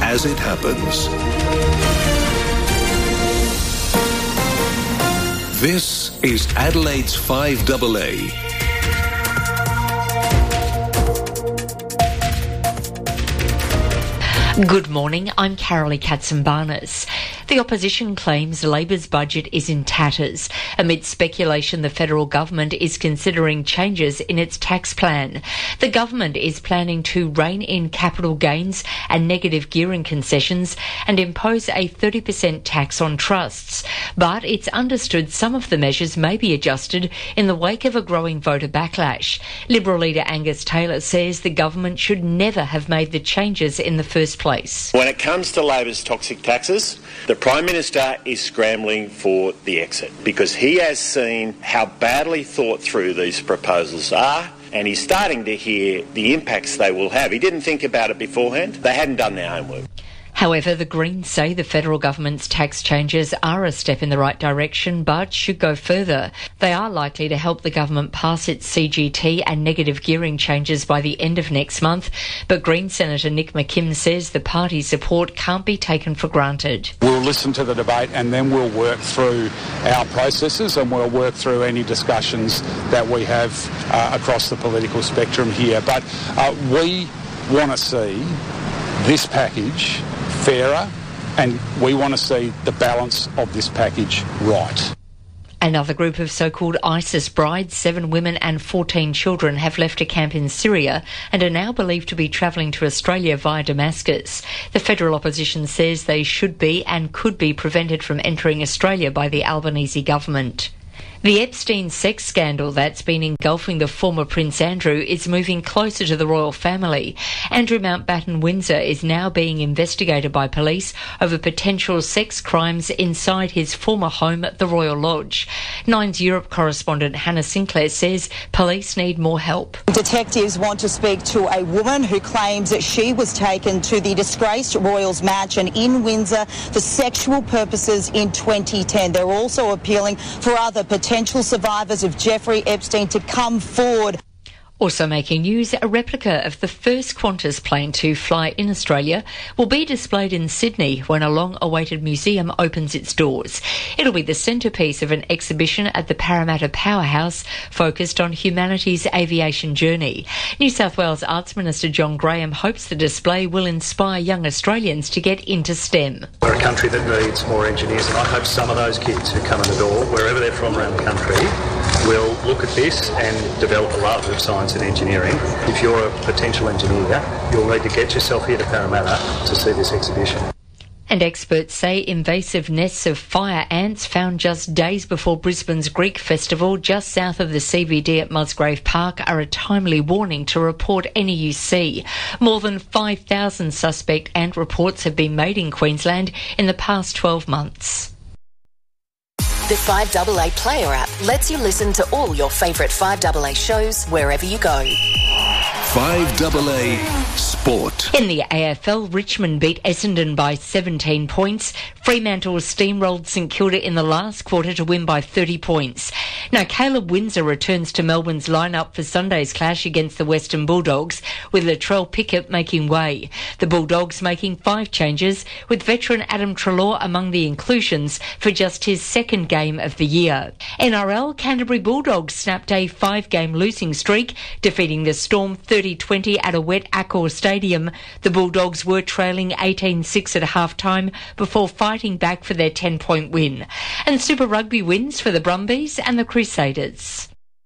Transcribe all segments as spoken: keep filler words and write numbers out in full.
as it happens. This is Adelaide's five A A. Good morning, I'm Carolee Katsimbarnis. The opposition claims Labor's budget is in tatters amid speculation the federal government is considering changes in its tax plan. The government is planning to rein in capital gains and negative gearing concessions and impose a thirty percent tax on trusts. But it's understood some of the measures may be adjusted in the wake of a growing voter backlash. Liberal leader Angus Taylor says the government should never have made the changes in the first place. When it comes to Labor's toxic taxes, the Prime Minister is scrambling for the exit because he has seen how badly thought through these proposals are, and he's starting to hear the impacts they will have. He didn't think about it beforehand. They hadn't done their homework. However, the Greens say the federal government's tax changes are a step in the right direction but should go further. They are likely to help the government pass its C G T and negative gearing changes by the end of next month, but Green Senator Nick McKim says the party's support can't be taken for granted. We'll listen to the debate and then we'll work through our processes and we'll work through any discussions that we have uh, across the political spectrum here. But uh, we want to see this package fairer, and we want to see the balance of this package right. Another group of so-called ISIS brides, seven women and fourteen children, have left a camp in Syria and are now believed to be travelling to Australia via Damascus. The federal opposition says they should be and could be prevented from entering Australia by the Albanese government. The Epstein sex scandal that's been engulfing the former Prince Andrew is moving closer to the royal family. Andrew Mountbatten Windsor is now being investigated by police over potential sex crimes inside his former home, the Royal Lodge. Nine's Europe correspondent Hannah Sinclair says police need more help. Detectives want to speak to a woman who claims that she was taken to the disgraced Royals mansion in Windsor for sexual purposes in twenty ten. They're also appealing for other potential potential survivors of Jeffrey Epstein to come forward. Also making news, a replica of the first Qantas plane to fly in Australia will be displayed in Sydney when a long-awaited museum opens its doors. It'll be the centrepiece of an exhibition at the Parramatta Powerhouse focused on humanity's aviation journey. New South Wales Arts Minister John Graham hopes the display will inspire young Australians to get into STEM. We're a country that needs more engineers, and I hope some of those kids who come in the door, wherever they're from around the country, will look at this and develop a love of science and engineering. If you're a potential engineer, you'll need to get yourself here to Parramatta to see this exhibition. And experts say invasive nests of fire ants found just days before Brisbane's Greek Festival just south of the C B D at Musgrave Park are a timely warning to report any you see. More than five thousand suspect ant reports have been made in Queensland in the past twelve months. The five A A Player app lets you listen to all your favourite five A A shows wherever you go. five A A Sport. In the A F L, Richmond beat Essendon by seventeen points. Fremantle steamrolled St Kilda in the last quarter to win by thirty points. Now, Caleb Windsor returns to Melbourne's lineup for Sunday's clash against the Western Bulldogs, with Latrell Pickett making way. The Bulldogs making five changes, with veteran Adam Treloar among the inclusions for just his second game of the year. N R L, Canterbury Bulldogs snapped a five-game losing streak, defeating the Storm thirty twenty at a wet Accor Stadium. The Bulldogs were trailing eighteen six at half-time before fighting back for their ten-point win. And Super Rugby wins for the Brumbies and the Crusaders.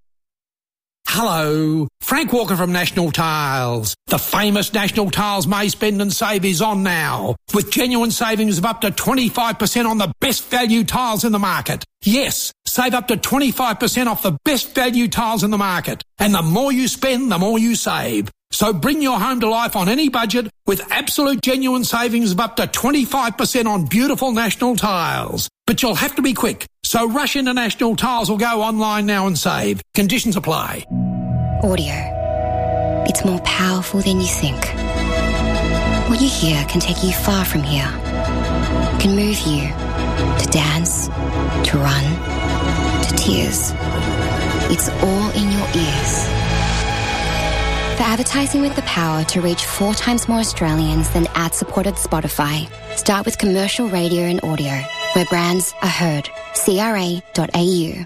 Hello, Frank Walker from National Tiles. The famous National Tiles May Spend and Save is on now, with genuine savings of up to twenty-five percent on the best value tiles in the market. Yes, save up to twenty-five percent off the best value tiles in the market. And the more you spend, the more you save. So bring your home to life on any budget with absolute genuine savings of up to twenty-five percent on beautiful National Tiles. But you'll have to be quick, so rush into National Tiles or go online now and save. Conditions apply. Audio. It's more powerful than you think. What you hear can take you far from here. It can move you to dance, to run, to tears. It's all in your ears. For advertising with the power to reach four times more Australians than ad-supported Spotify, start with commercial radio and audio, where brands are heard. C R A dot A U.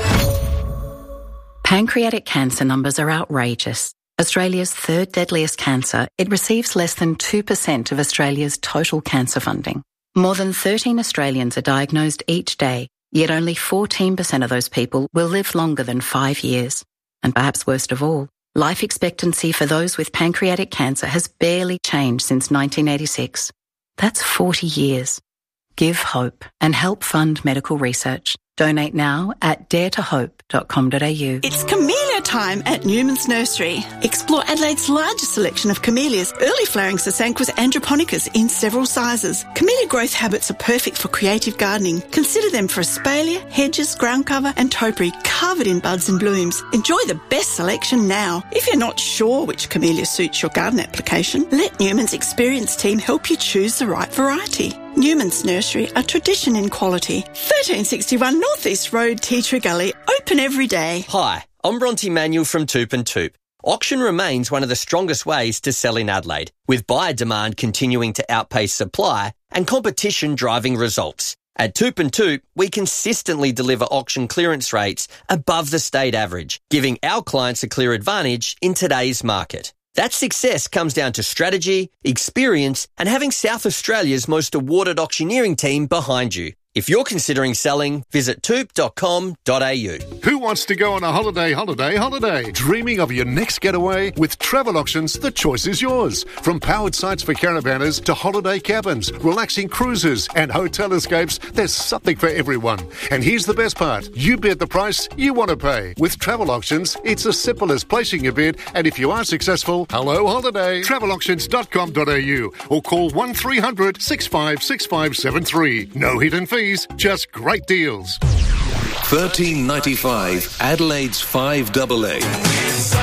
Pancreatic cancer numbers are outrageous. Australia's third deadliest cancer, it receives less than two percent of Australia's total cancer funding. More than thirteen Australians are diagnosed each day, yet only fourteen percent of those people will live longer than five years. And perhaps worst of all, life expectancy for those with pancreatic cancer has barely changed since nineteen eighty-six. That's forty years. Give hope and help fund medical research. Donate now at dare to hope dot com dot a u. It's camellia time at Newman's Nursery. Explore Adelaide's largest selection of camellias, early flowering Sasanquas androponicas in several sizes. Camellia growth habits are perfect for creative gardening. Consider them for espalier, hedges, ground cover and topiary covered in buds and blooms. Enjoy the best selection now. If you're not sure which camellia suits your garden application, let Newman's experienced team help you choose the right variety. Newman's Nursery, a tradition in quality. thirteen sixty-one North East Road, Tea Tree Gully, open every day. Hi, I'm Bronte Manuel from Toop and Toop. Auction remains one of the strongest ways to sell in Adelaide, with buyer demand continuing to outpace supply and competition driving results. At Toop and Toop, we consistently deliver auction clearance rates above the state average, giving our clients a clear advantage in today's market. That success comes down to strategy, experience, and having South Australia's most awarded auctioneering team behind you. If you're considering selling, visit toop dot com dot a u. Who wants to go on a holiday, holiday, holiday? Dreaming of your next getaway? With Travel Auctions, the choice is yours. From powered sites for caravanners to holiday cabins, relaxing cruises and hotel escapes, there's something for everyone. And here's the best part. You bid the price you want to pay. With Travel Auctions, it's as simple as placing a bid, and if you are successful, hello holiday. travel auctions dot com dot a u or call one three hundred six five six five seven three. No hidden fees, just great deals. thirteen ninety-five, Adelaide's five double A.